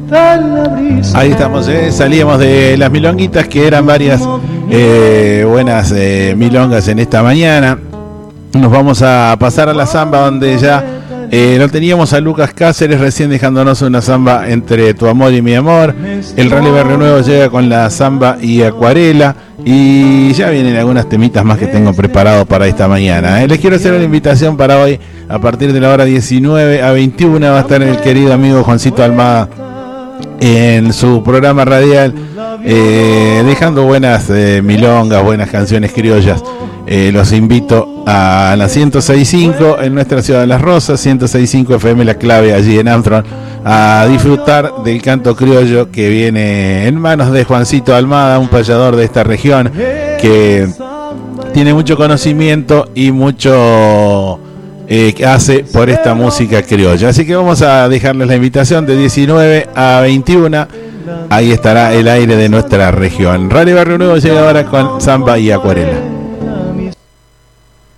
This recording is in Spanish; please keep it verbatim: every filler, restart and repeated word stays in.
Ahí estamos, ¿eh? Salíamos de las milonguitas, que eran varias eh, buenas eh, milongas en esta mañana. Nos vamos a pasar a la samba, donde ya eh, lo teníamos a Lucas Cáceres recién dejándonos una samba entre Tu amor y mi amor. El Rally Barrio Nuevo llega con la samba y Acuarela, y ya vienen algunas temitas más que tengo preparado para esta mañana, ¿eh? Les quiero hacer una invitación para hoy. A partir de la hora diecinueve a veintiuna va a estar el querido amigo Juancito Almada en su programa radial, eh, dejando buenas eh, milongas, buenas canciones criollas. Eh, los invito a la ciento seis punto cinco en nuestra ciudad de Las Rosas, ciento seis punto cinco F M La Clave allí en Armstrong, a disfrutar del canto criollo que viene en manos de Juancito Almada, un payador de esta región que tiene mucho conocimiento y mucho eh, que hace por esta música criolla. Así que vamos a dejarles la invitación de diecinueve a veintiuna. Ahí estará el aire de nuestra región. Radio Barrio Nuevo llega ahora con samba y Acuarela.